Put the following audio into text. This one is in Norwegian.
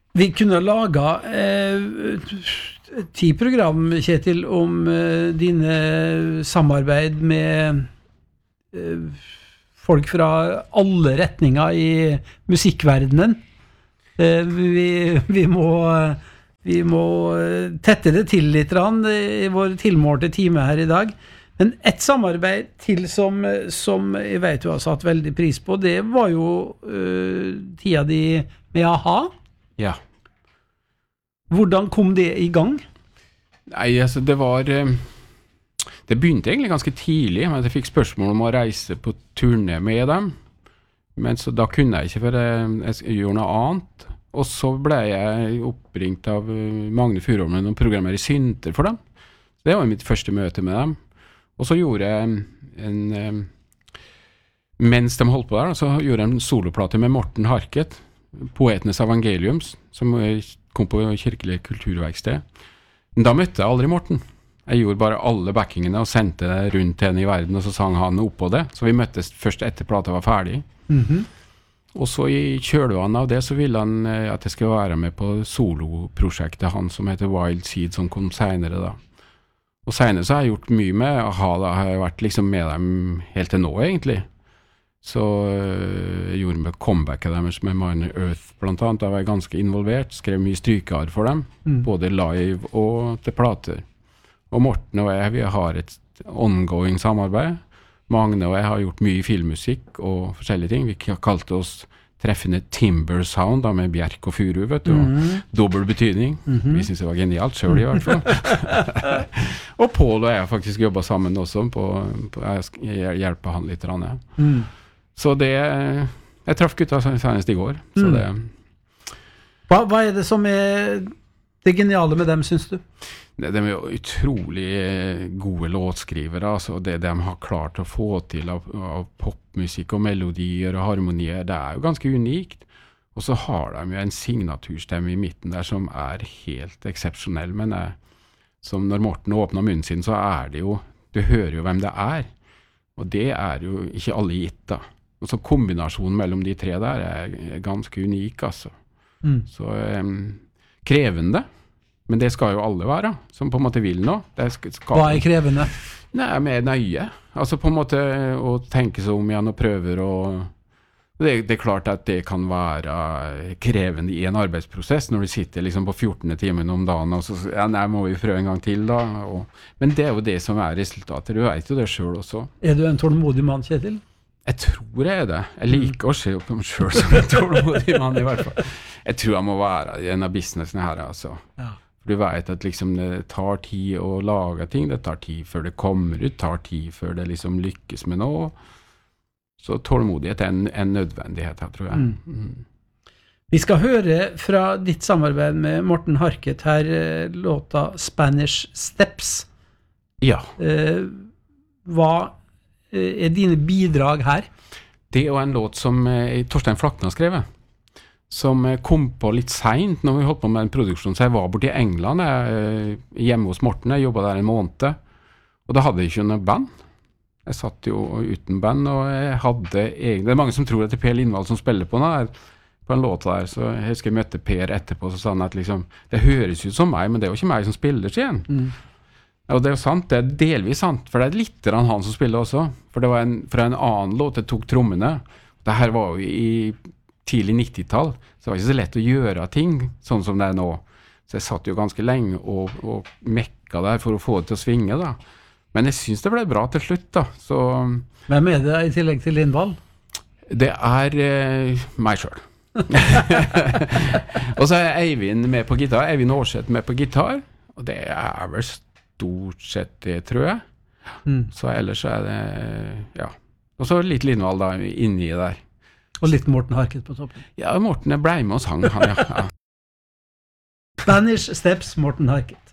Vi kunne laga 10 program, Kjetil, om dine samarbeid med folk fra alle retninger i musikkverdenen. Vi må tette det til litt i vår tilmålte time her i dag. Men et samarbeid til som jeg vet du har satt veldig pris på, det var jo tida di med A-ha. Ja. Hvordan kom det i gang? Nei, altså det begynte egentlig ganske tidlig, men jeg fikk spørsmål om å reise på turné med dem. Men så da kunne jeg ikke, for jeg gjorde noe annet. Og så ble jeg oppringt av Magne Furuholmen, noen programmer i Synter for dem. Det var mitt første møte med dem. Og så gjorde jeg mens de holdt på der, så gjorde jeg en soloplate med Morten Harket, Poetenes Evangeliums, som kom på Kirkelig Kulturverksted. Da møtte jeg aldri Morten. Jeg gjorde bare alle backingene og sendte det rundt henne i verden, og så sang han oppå det. Så vi møttes først etter plata var ferdig. Og så i kjølvannet av det så ville han at jeg skulle være med på soloprosjektet han som heter Wild Seed, som kom senere da. Og senere så har jeg gjort mye med A-ha, da har jeg vært liksom med dem helt til nå egentlig. Så jeg gjorde med comebacket deres med Minor Earth blant annet, da var jeg ganske involvert, skrev mye strykear for dem, både live og til plater. Og Morten og jeg, vi har et ongoing samarbeid. Magne og jeg har gjort mye filmmusikk og forskjellige ting. Vi kalte oss treffende Timber Sound da, med bjerk og furu, vet du, og dobbelt betydning. Vi synes det var genialt selv i hvert fall. Og Paul og jeg har faktisk jobbet sammen også jeg hjelper han litt. Så det, jeg traff gutta senest i går. Så det. Hva det som det geniale med dem, synes du? De er jo utrolig gode låtskrivere, altså det de har klart å få til av popmusikk og melodier og harmonier, det jo ganske unikt. Og så har de jo en signaturstemme i midten der som helt eksepsjonell, men som når Morten åpner munnen sin, så det jo, du hører jo hvem det og det jo ikke alle gitt da. Og så kombinasjonen mellom de tre der ganske unik, altså. Så krevende. Men det skal jo alle være, som på en måte vil nå. Hva krevende? Nei, mer nøye. Altså på en måte å tenke seg om igjen og prøver å... Det klart at det kan være krevende i en arbeidsprosess, når du sitter liksom på 14. timen om dagen, og så nei, må vi prøve en gang til da. Men det jo det som resultatet. Du vet jo det selv også. Du en tålmodig mann, Kjetil? Jeg tror jeg det. Jeg liker å se på meg selv som en tålmodig mann i hvert fall. Jeg tror jeg må være i en av businessene her, altså. Ja. Du vet at liksom det tar tid å lage ting, det tar tid før det kommer ut, tar tid før det liksom lykkes med noe. Så tålmodighet en nødvendighet her, tror jeg. Vi skal høre fra ditt samarbeid med Morten Harket her, låta Spanish Steps. Ja. Hva dine bidrag her? Det jo en låt som Torstein Flakne har skrevet, som kom på litt sent når vi holdt på med en produksjon. Så jeg var borte i England, hjemme hos Morten, jeg jobbet der en måned, og da hadde jeg ikke noe band. Jeg satt jo uten band, og jeg hadde egentlig... Det mange som tror at det Per Lindvall som spiller på en låt der, så jeg husker jeg møtte Per etterpå, så sa han at liksom, det høres ut som meg, men det jo ikke meg som spiller igjen. Og det jo sant, det delvis sant, for det litt han som spiller også, for det var fra en annen låt jeg tok trommene. Det her var jo i tidlig 90-tall, så det var ikke så lett å gjøre ting sånn som det nå. Så jeg satt jo ganske lenge og mekka der for å få det til å svinge da. Men jeg synes det ble bra til slutt da. Så, hvem det i tillegg til Lindvall? Det meg selv. Og så Eivind med på gitar, Eivind Aarseth med på gitar, og det vel stort sett det, tror jeg. Så ellers det, ja. Og så litt Lindvall da, inni der. Og litt Morten Harket på toppen. Ja, Morten ble med og sang, han, ja. Spanish Steps, Morten Harket.